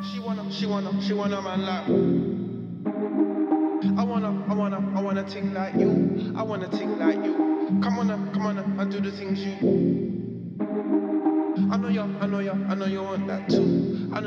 She wanna man like. I wanna ting like you. I wanna ting like you. Come on, and do the things you. I know you want that too.